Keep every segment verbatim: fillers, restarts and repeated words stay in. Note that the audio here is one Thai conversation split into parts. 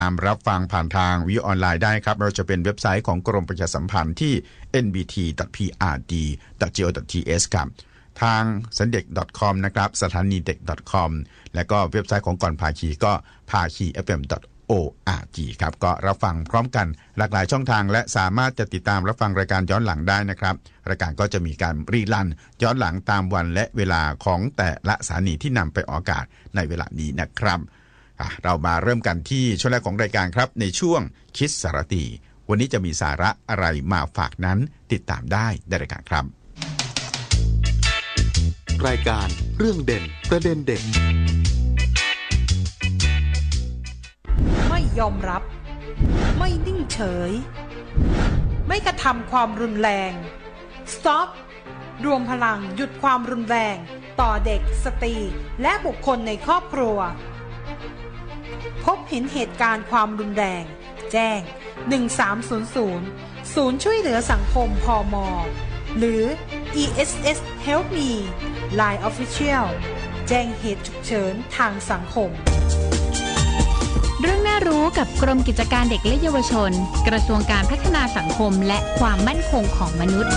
ตามรับฟังผ่านทางวิดีโอออนไลน์ได้ครับเราจะเป็นเว็บไซต์ของกรมประชาสัมพันธ์ที่ เอ็น บี ที ดอท พี อาร์ ดี ดอท จี โอ ดอท ที เอส ครับทางสันเด็ก .com นะครับสถานีเด็ก .com และก็เว็บไซต์ของก่อนภาคีก็ภาคี เอฟ เอ็ม ดอท โอ อาร์ จี ครับก็รับฟังพร้อมกันหลากหลายช่องทางและสามารถจะติดตามรับฟังรายการย้อนหลังได้นะครับรายการก็จะมีการรีลันย้อนหลังตามวันและเวลาของแต่ละสถานีที่นำไปออกอากาศในเวลานี้นะครับเรามาเริ่มกันที่ช่วงแรกของรายการครับในช่วงคิดสารตีวันนี้จะมีสาระอะไรมาฝากนั้นติดตามได้ในรายการครับรายการเรื่องเด่นประเด็นเด่นไม่ยอมรับไม่นิ่งเฉยไม่กระทำความรุนแรง Stop รวมพลังหยุดความรุนแรงต่อเด็กสตรีและบุคคลในครอบครัวพบเห็นเหตุการณ์ความรุนแรงแจ้งหนึ่งสามศูนย์ศูนย์ศูนย์ช่วยเหลือสังคมพม.หรือ อี เอส เอส Help Me ไลน์ Official แจ้งเหตุฉุกเฉินทางสังคมเรื่องน่ารู้กับกรมกิจการเด็กและเยาวชนกระทรวงการพัฒนาสังคมและความมั่นคงของมนุษย์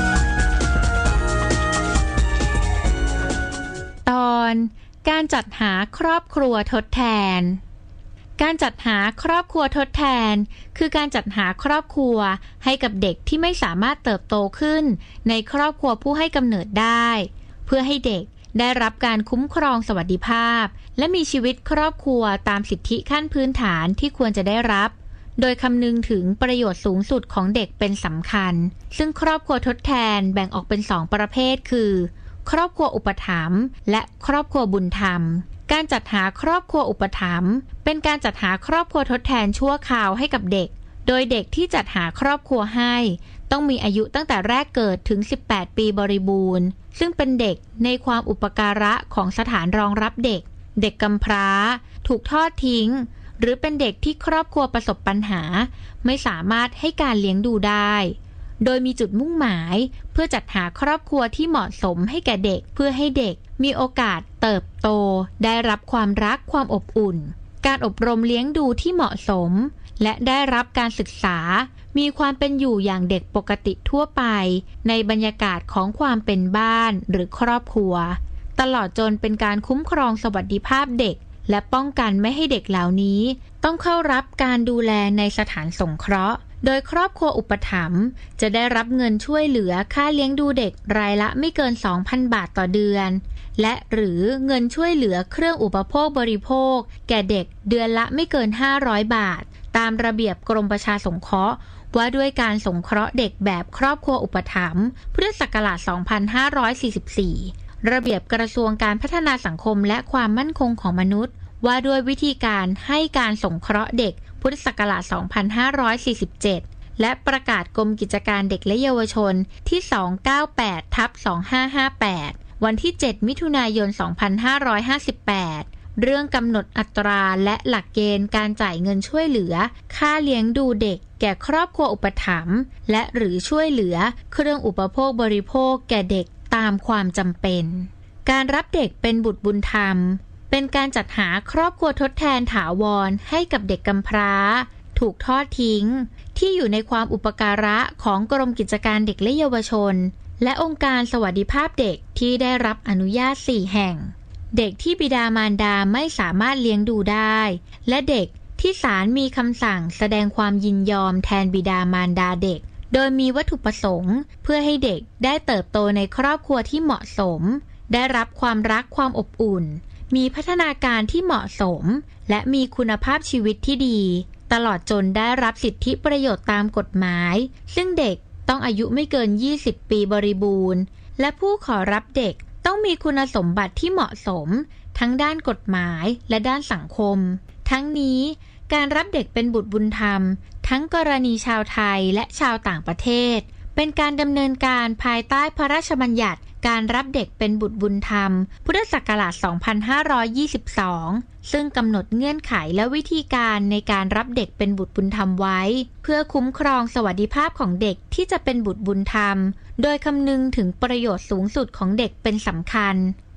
ตอนการจัดหาครอบครัวทดแทนการจัดหาครอบครัวทดแทนคือการจัดหาครอบครัวให้กับเด็กที่ไม่สามารถเติบโตขึ้นในครอบครัวผู้ให้กำเนิดได้เพื่อให้เด็กได้รับการคุ้มครองสวัสดิภาพและมีชีวิตครอบครัวตามสิทธิขั้นพื้นฐานที่ควรจะได้รับโดยคำนึงถึงประโยชน์สูงสุดของเด็กเป็นสำคัญซึ่งครอบครัวทดแทนแบ่งออกเป็นสองประเภทคือครอบครัวอุปถัมภ์และครอบครัวบุญธรรมการจัดหาครอบครัวอุปถัมภ์เป็นการจัดหาครอบครัวทดแทนชั่วคราวให้กับเด็กโดยเด็กที่จัดหาครอบครัวให้ต้องมีอายุตั้งแต่แรกเกิดถึงสิบแปดปีบริบูรณ์ซึ่งเป็นเด็กในความอุปการะของสถานรองรับเด็กเด็กกำพร้าถูกทอดทิ้งหรือเป็นเด็กที่ครอบครัวประสบปัญหาไม่สามารถให้การเลี้ยงดูได้โดยมีจุดมุ่งหมายเพื่อจัดหาครอบครัวที่เหมาะสมให้แก่เด็กเพื่อให้เด็กมีโอกาสเติบโตได้รับความรักความอบอุ่นการอบรมเลี้ยงดูที่เหมาะสมและได้รับการศึกษามีความเป็นอยู่อย่างเด็กปกติทั่วไปในบรรยากาศของความเป็นบ้านหรือครอบครัวตลอดจนเป็นการคุ้มครองสวัสดิภาพเด็กและป้องกันไม่ให้เด็กเหล่านี้ต้องเข้ารับการดูแลในสถานสงเคราะห์โดยครอบครัวอุปถัมภ์จะได้รับเงินช่วยเหลือค่าเลี้ยงดูเด็กรายละไม่เกิน สองพัน บาทต่อเดือนและหรือเงินช่วยเหลือเครื่องอุปโภคบริโภคแก่เด็กเดือนละไม่เกินห้าร้อยบาทตามระเบียบกรมประชาสงเคราะห์ว่าด้วยการสงเคราะห์เด็กแบบครอบครัวอุปถัมภ์พุทธศักราชสองพันห้าร้อยสี่สิบสี่ระเบียบกระทรวงการพัฒนาสังคมและความมั่นคงของมนุษย์ว่าด้วยวิธีการให้การสงเคราะห์เด็กพุทธศักราชสองพันห้าร้อยสี่สิบเจ็ดและประกาศกรมกิจการเด็กและเยาวชนที่ สองร้อยเก้าสิบแปด ทับ สองพันห้าร้อยห้าสิบแปด วันที่ เจ็ด มิถุนายน สองพันห้าร้อยห้าสิบแปด เรื่องกำหนดอัตราและหลักเกณฑ์การจ่ายเงินช่วยเหลือค่าเลี้ยงดูเด็กแก่ครอบครัวอุปถัมภ์และหรือช่วยเหลือเครื่องอุปโภคบริโภคแก่เด็กตามความจำเป็นการรับเด็กเป็นบุตรบุญธรรมเป็นการจัดหาครอบครัวทดแทนถาวรให้กับเด็กกำพร้าถูกทอดทิ้งที่อยู่ในความอุปการะของกรมกิจการเด็กและเยาวชนและองค์การสวัสดิภาพเด็กที่ได้รับอนุญาตสี่แห่งเด็กที่บิดามารดาไม่สามารถเลี้ยงดูได้และเด็กที่ศาลมีคำสั่งแสดงความยินยอมแทนบิดามารดาเด็กโดยมีวัตถุประสงค์เพื่อให้เด็กได้เติบโตในครอบครัวที่เหมาะสมได้รับความรักความอบอุ่นมีพัฒนาการที่เหมาะสมและมีคุณภาพชีวิตที่ดีตลอดจนได้รับสิทธิประโยชน์ตามกฎหมายซึ่งเด็กต้องอายุไม่เกินยี่สิบปีบริบูรณ์และผู้ขอรับเด็กต้องมีคุณสมบัติที่เหมาะสมทั้งด้านกฎหมายและด้านสังคมทั้งนี้การรับเด็กเป็นบุตรบุญธรรมทั้งกรณีชาวไทยและชาวต่างประเทศเป็นการดำเนินการภายใต้พระราชบัญญัติการรับเด็กเป็นบุตรบุญธรรมพุทธศักราชสองพันห้าร้อยยี่สิบสองซึ่งกำหนดเงื่อนไขและวิธีการในการรับเด็กเป็นบุตรบุญธรรมไว้เพื่อคุ้มครองสวัสดิภาพของเด็กที่จะเป็นบุตรบุญธรรมโดยคำนึงถึงประโยชน์สูงสุดของเด็กเป็นสำคัญ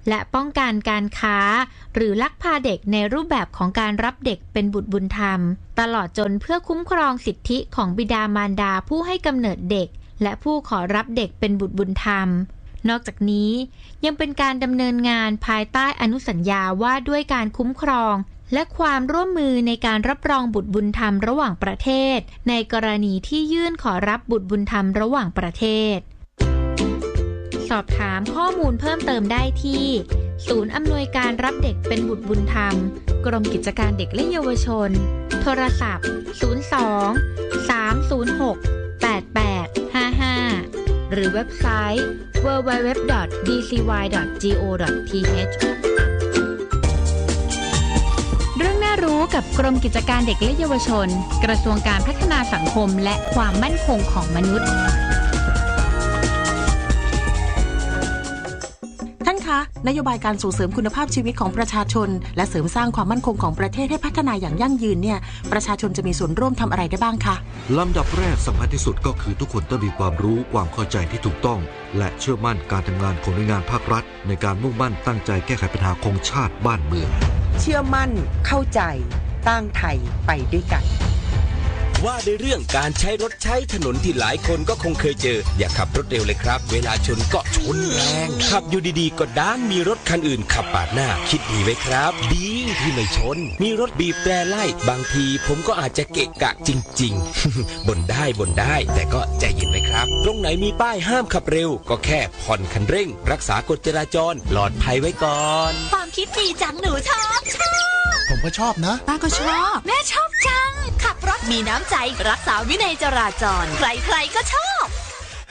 และป้องกันการค้าหรือลักพาเด็กในรูปแบบของการรับเด็กเป็นบุตรบุญธรรมตลอดจนเพื่อคุ้มครองสิทธิของบิดามารดาผู้ให้กำเนิดเด็กและผู้ขอรับเด็กเป็นบุตรบุญธรรมนอกจากนี้ยังเป็นการดำเนินงานภายใต้อนุสัญญาว่าด้วยการคุ้มครองและความร่วมมือในการรับรองบุตรบุญธรรมระหว่างประเทศในกรณีที่ยื่นขอรับบุตรบุญธรรมระหว่างประเทศสอบถามข้อมูลเพิ่มเติมได้ที่ศูนย์อำนวยการรับเด็กเป็นบุตรบุญธรรมกรมกิจการเด็กและเยาวชนโทรศัพท์ศูนย์ สอง สาม ศูนย์ หก แปด แปด ห้า ห้าหรือเว็บไซต์ ดับเบิลยู ดับเบิลยู ดับเบิลยู ดอท ดี ซี วาย ดอท จี โอ ดอท ที เอช เรื่องน่ารู้กับกรมกิจการเด็กและเยาวชนกระทรวงการพัฒนาสังคมและความมั่นคงของมนุษย์ท่านคะนโยบายการส่งเสริมคุณภาพชีวิตของประชาชนและเสริมสร้างความมั่นคงของประเทศให้พัฒนาอย่างยั่งยืนเนี่ยประชาชนจะมีส่วนร่วมทำอะไรได้บ้างคะลำดับแรกสำคัญที่สุดก็คือทุกคนต้องมีความรู้ความเข้าใจที่ถูกต้องและเชื่อมั่นการทำงานของหน่วยงานภาครัฐในการมุ่งมั่นตั้งใจแก้ไขปัญหาของชาติบ้านเมืองเชื่อมั่นเข้าใจตั้งไทยไปด้วยกันว่าในเรื่องการใช้รถใช้ถนนที่หลายคนก็คงเคยเจออย่าขับรถเร็วเลยครับเวลาชนก็ชนแรงขับอยู่ดีๆก็ด้านมีรถคันอื่นขับปาดหน้าคิดดีไว้ครับดีที่ไม่ชนมีรถบีบแตรไล่บางทีผมก็อาจจะเกะกะจริงๆ บ่นได้บ่นได้แต่ก็ใจเย็นไว้ครับตรงไหนมีป้ายห้ามขับเร็วก็แค่ผ่อนคันเร่งรักษากฎจราจรปลอดภัยไว้ก่อนความคิดดีจังหนูชอบชอบผมก็ชอบนะป้าก็ชอบแม่ชอบจังขับรถมีน้ำใจรักษาวินัยจราจรใครๆก็ชอบ